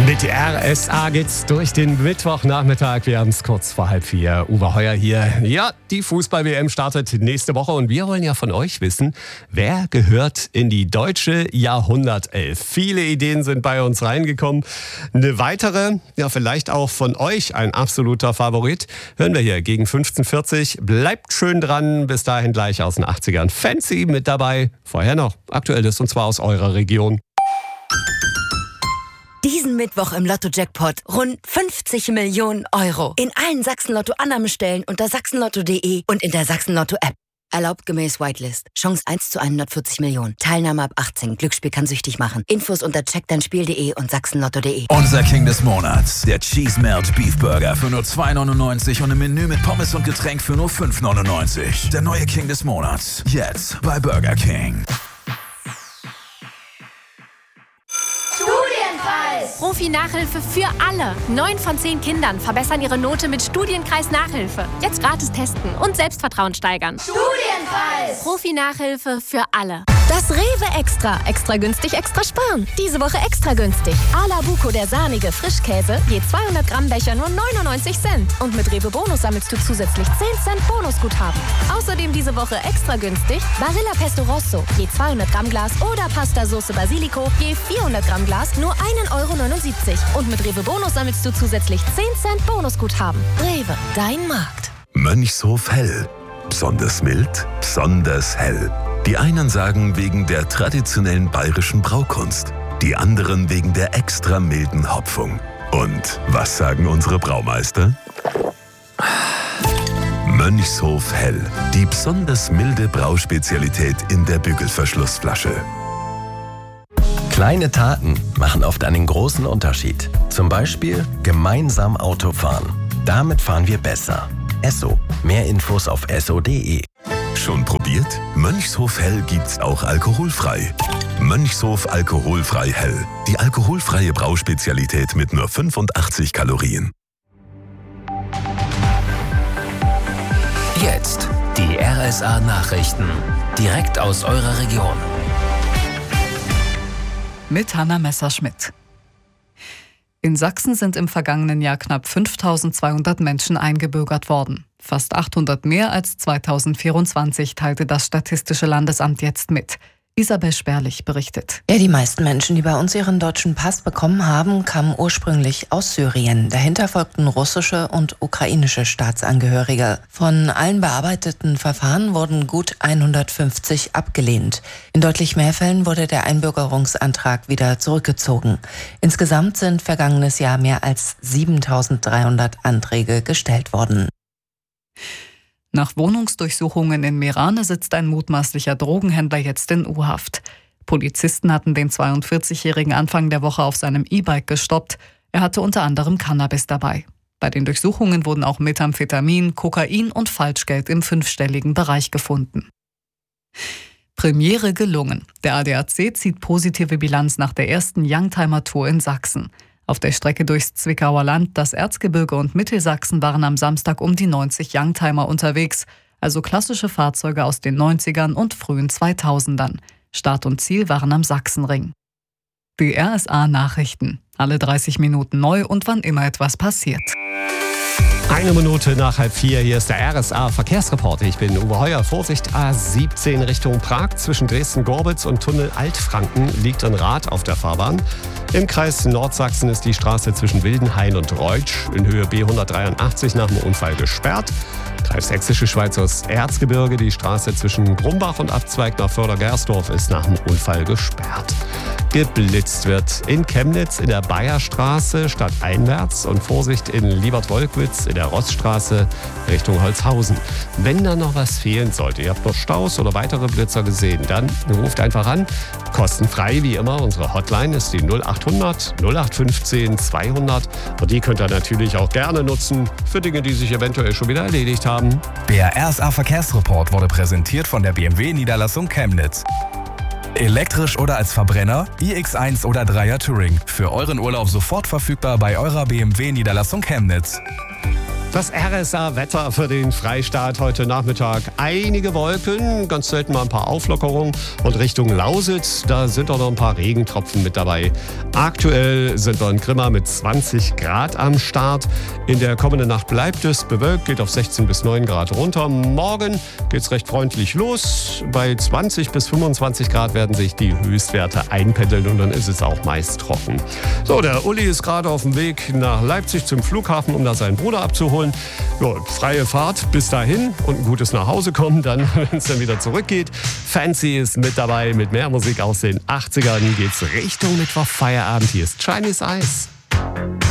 Mit RSA geht's durch den Mittwochnachmittag. Wir haben es kurz vor 3:30. Uwe Heuer hier. Ja, die Fußball-WM startet nächste Woche und wir wollen ja von euch wissen, wer gehört in die deutsche Jahrhundertelf? Viele Ideen sind bei uns reingekommen. Eine weitere, ja vielleicht auch von euch ein absoluter Favorit, hören wir hier gegen 15:40. Bleibt schön dran, bis dahin gleich aus den 80ern. Fancy mit dabei. Vorher noch Aktuelles und zwar aus eurer Region. Diesen Mittwoch im Lotto-Jackpot rund 50 Millionen Euro. In allen Sachsen-Lotto-Annahmestellen unter sachsenlotto.de und in der Sachsen-Lotto-App. Erlaubt gemäß Whitelist. Chance 1 zu 140 Millionen. Teilnahme ab 18. Glücksspiel kann süchtig machen. Infos unter checkdeinspiel.de und sachsenlotto.de. Unser King des Monats. Der Cheese Melt Beef Burger für nur 2,99 und ein Menü mit Pommes und Getränk für nur 5,99. Der neue King des Monats. Jetzt bei Burger King. Profi-Nachhilfe für alle. 9 von 10 Kindern verbessern ihre Note mit Studienkreis Nachhilfe. Jetzt gratis testen und Selbstvertrauen steigern. Studienkreis! Profi-Nachhilfe für alle. Das Rewe Extra. Extra günstig, extra sparen. Diese Woche extra günstig. Ala Buco, der sahnige Frischkäse, je 200 Gramm Becher nur 99 Cent. Und mit Rewe Bonus sammelst du zusätzlich 10 Cent Bonusguthaben. Außerdem diese Woche extra günstig Barilla Pesto Rosso, je 200 Gramm Glas oder Pasta Soße Basilico, je 400 Gramm Glas nur 1,79 €. Und mit Rewe Bonus sammelst du zusätzlich 10 Cent Bonusguthaben. Rewe, dein Markt. Mönchshof Hell. Besonders mild, besonders hell. Die einen sagen wegen der traditionellen bayerischen Braukunst, die anderen wegen der extra milden Hopfung. Und was sagen unsere Braumeister? Mönchshof Hell, die besonders milde Brauspezialität in der Bügelverschlussflasche. Kleine Taten machen oft einen großen Unterschied. Zum Beispiel gemeinsam Auto fahren. Damit fahren wir besser. Esso. Mehr Infos auf esso.de. Schon probiert? Mönchshof Hell gibt's auch alkoholfrei. Mönchshof Alkoholfrei Hell. Die alkoholfreie Brauspezialität mit nur 85 Kalorien. Jetzt die RSA Nachrichten. Direkt aus eurer Region. Mit Hanna Messerschmidt. In Sachsen sind im vergangenen Jahr knapp 5.200 Menschen eingebürgert worden. Fast 800 mehr als 2024, teilte das Statistische Landesamt jetzt mit. Isabel Sperlich berichtet. Ja, die meisten Menschen, die bei uns ihren deutschen Pass bekommen haben, kamen ursprünglich aus Syrien. Dahinter folgten russische und ukrainische Staatsangehörige. Von allen bearbeiteten Verfahren wurden gut 150 abgelehnt. In deutlich mehr Fällen wurde der Einbürgerungsantrag wieder zurückgezogen. Insgesamt sind vergangenes Jahr mehr als 7.300 Anträge gestellt worden. Nach Wohnungsdurchsuchungen in Meerane sitzt ein mutmaßlicher Drogenhändler jetzt in U-Haft. Polizisten hatten den 42-Jährigen Anfang der Woche auf seinem E-Bike gestoppt. Er hatte unter anderem Cannabis dabei. Bei den Durchsuchungen wurden auch Methamphetamin, Kokain und Falschgeld im 5-stelligen Bereich gefunden. Premiere gelungen. Der ADAC zieht positive Bilanz nach der ersten Youngtimer-Tour in Sachsen. Auf der Strecke durchs Zwickauer Land, das Erzgebirge und Mittelsachsen waren am Samstag um die 90 Youngtimer unterwegs, also klassische Fahrzeuge aus den 90ern und frühen 2000ern. Start und Ziel waren am Sachsenring. Die RSA-Nachrichten. Alle 30 Minuten neu und wann immer etwas passiert. 1 Minute nach 3:30. Hier ist der RSA-Verkehrsreport. Ich bin Uwe Heuer. Vorsicht, A17 Richtung Prag. Zwischen Dresden-Gorbitz und Tunnel Altfranken liegt ein Rad auf der Fahrbahn. Im Kreis Nordsachsen ist die Straße zwischen Wildenhain und Reutsch in Höhe B183 nach dem Unfall gesperrt. Kreis Sächsische Schweiz aus Erzgebirge. Die Straße zwischen Grumbach und Abzweig nach Förder-Gersdorf ist nach dem Unfall gesperrt. Geblitzt wird in Chemnitz in der Bayerstraße stadteinwärts und Vorsicht in Liebert-Wolkwitz in der Rossstraße Richtung Holzhausen. Wenn da noch was fehlen sollte, ihr habt noch Staus oder weitere Blitzer gesehen, dann ruft einfach an. Kostenfrei wie immer. Unsere Hotline ist die 0800 0815 200 und die könnt ihr natürlich auch gerne nutzen für Dinge, die sich eventuell schon wieder erledigt haben. Der RSA Verkehrsreport wurde präsentiert von der BMW Niederlassung Chemnitz. Elektrisch oder als Verbrenner, iX1 oder 3er Touring. Für euren Urlaub sofort verfügbar bei eurer BMW Niederlassung Chemnitz. Das RSA-Wetter für den Freistaat heute Nachmittag. Einige Wolken, ganz selten mal ein paar Auflockerungen. Und Richtung Lausitz, da sind auch noch ein paar Regentropfen mit dabei. Aktuell sind wir in Grimma mit 20 Grad am Start. In der kommenden Nacht bleibt es bewölkt, geht auf 16 bis 9 Grad runter. Morgen geht es recht freundlich los. Bei 20 bis 25 Grad werden sich die Höchstwerte einpendeln und dann ist es auch meist trocken. So, der Uli ist gerade auf dem Weg nach Leipzig zum Flughafen, um da seinen Bruder abzuholen. Ja, freie Fahrt bis dahin und ein gutes Nachhausekommen, dann, wenn es dann wieder zurückgeht. Fancy ist mit dabei mit mehr Musik aus den 80ern. Geht's Richtung Mittwoch Feierabend. Hier ist Chinese Ice.